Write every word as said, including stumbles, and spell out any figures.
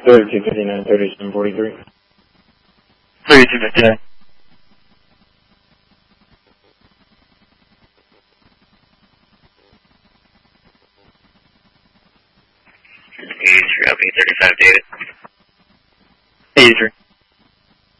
thirty-two fifty-nine, thirty-seven forty-three. thirty-two fifty-nine. eighty-three, I'll be thirty-five, David. eighty-three.